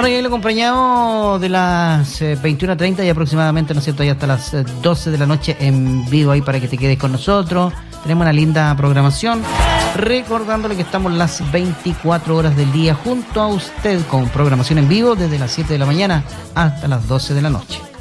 Bueno, y ahí lo acompañamos de las 21:30 y aproximadamente, ¿no es cierto?, ahí hasta las 12 de la noche en vivo ahí para que te quedes con nosotros. Tenemos una linda programación, recordándole que estamos las 24 horas del día junto a usted con programación en vivo desde las 7 de la mañana hasta las 12 de la noche.